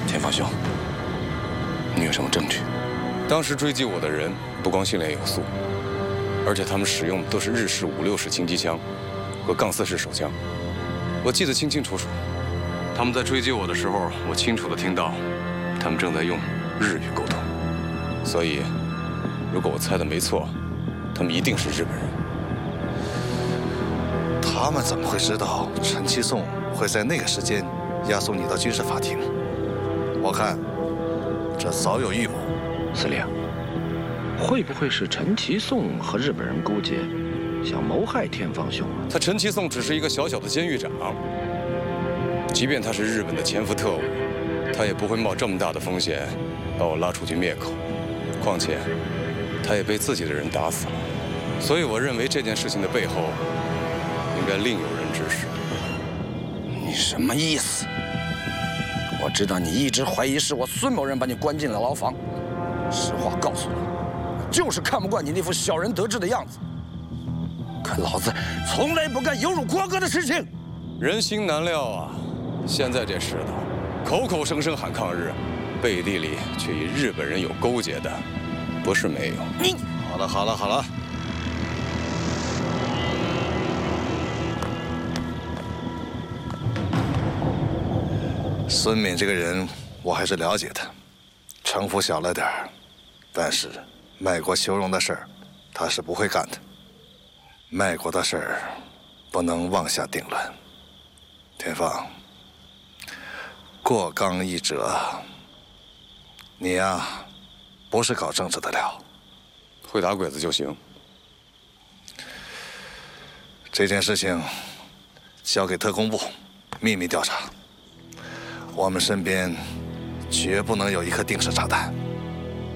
田方兄，你有什么证据？ 当时追击我的人不光训练有素，而且他们使用的都是日式5.6式轻机枪和杠4式手枪。我记得清清楚楚，他们在追击我的时候，我清楚地听到他们正在用日语沟通。所以，如果我猜的没错，他们一定是日本人。 他们怎么会知道陈其颂会在那个时间押送你到军事法庭？我看，这早有预谋。 司令，会不会是陈其颂和日本人勾结，想谋害田方兄啊？ 他陈其颂只是一个小小的监狱长，即便他是日本的潜伏特务，他也不会冒这么大的风险把我拉出去灭口。况且，他也被自己的人打死了。所以我认为这件事情的背后，应该另有人指使。 你什么意思？我知道你一直怀疑是我孙某人把你关进了牢房。实话告诉你，我就是看不惯你那副小人得志的样子。可老子从来不干有辱国歌的事情。 人心难料啊！现在这世道，口口声声喊抗日，背地里却与日本人有勾结的，不是没有。 你好了好了好了，孙敏这个人我还是了解的，城府小了点儿，但是卖国求荣的事儿他是不会干的。卖国的事儿不能妄下定论。田放，过刚易折，你呀，不是搞政治的料， 会打鬼子就行。 这件事情交给特工部秘密调查，我们身边绝不能有一颗定时炸弹。